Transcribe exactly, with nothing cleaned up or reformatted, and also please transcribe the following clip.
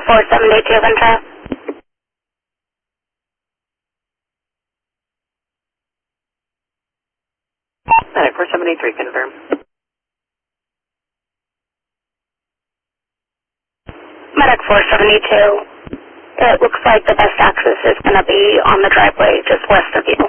four seventy-two, Ventura. Medic four seventy-three, confirm. Medic four seventy-two. It looks like the best access is going to be on the driveway just west of you.